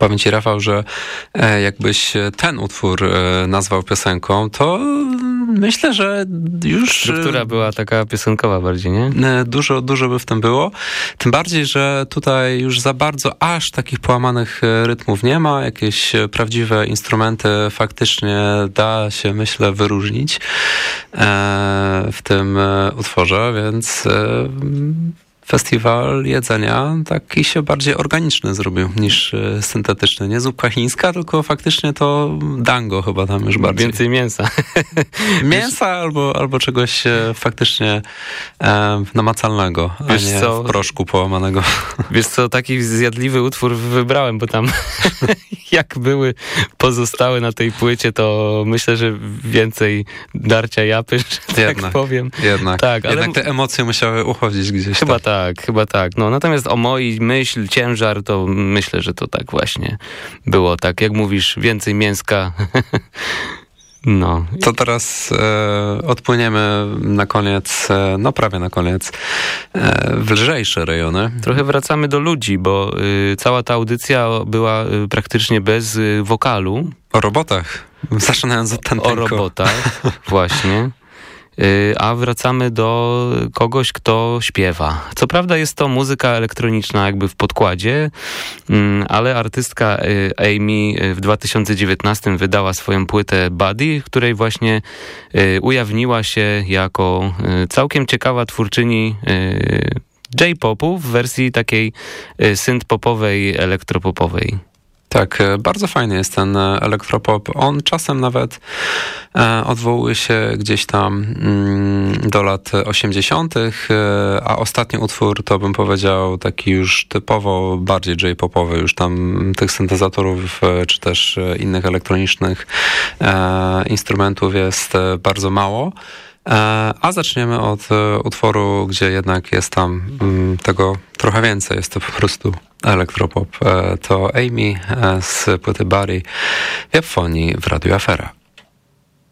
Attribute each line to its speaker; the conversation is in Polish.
Speaker 1: Powiem ci, Rafał, że jakbyś ten utwór nazwał piosenką, to myślę, że już...
Speaker 2: Struktura była taka piosenkowa bardziej, nie?
Speaker 1: Dużo by w tym było. Tym bardziej, że tutaj już za bardzo aż takich połamanych rytmów nie ma. Jakieś prawdziwe instrumenty faktycznie da się, myślę, wyróżnić w tym utworze, więc... Festiwal jedzenia taki się bardziej organiczny zrobił niż syntetyczny. Nie zupka chińska, tylko faktycznie to dango chyba tam już bardziej.
Speaker 2: Więcej mięsa.
Speaker 1: Mięsa albo czegoś faktycznie namacalnego, a nie w proszku połamanego.
Speaker 2: Wiesz co, taki zjadliwy utwór wybrałem, bo tam jak były pozostałe na tej płycie, to myślę, że więcej darcia japy, że tak powiem.
Speaker 1: Jednak te emocje musiały uchodzić gdzieś.
Speaker 2: Chyba tak. No, natomiast o mojej myśl, ciężar, to myślę, że to tak właśnie było. Tak jak mówisz, więcej mięska. No.
Speaker 1: To teraz odpłyniemy na koniec, prawie na koniec, w lżejsze rejony.
Speaker 2: Trochę wracamy do ludzi, bo cała ta audycja była praktycznie bez wokalu.
Speaker 1: O robotach. Zaczynając od Tantenko.
Speaker 2: O robotach, właśnie. A wracamy do kogoś, kto śpiewa. Co prawda jest to muzyka elektroniczna jakby w podkładzie, ale artystka Amy w 2019 wydała swoją płytę Buddy, w której właśnie ujawniła się jako całkiem ciekawa twórczyni J-popu w wersji takiej synth-popowej, elektropopowej.
Speaker 1: Tak, bardzo fajny jest ten elektropop. On czasem nawet odwołuje się gdzieś tam do lat 80., a ostatni utwór to bym powiedział taki już typowo bardziej J-popowy. Już tam tych syntezatorów czy też innych elektronicznych instrumentów jest bardzo mało. A zaczniemy od utworu, gdzie jednak jest tam tego trochę więcej. Jest to po prostu elektropop. To Amy z płyty Buddy w Japonii w Radiu Afera.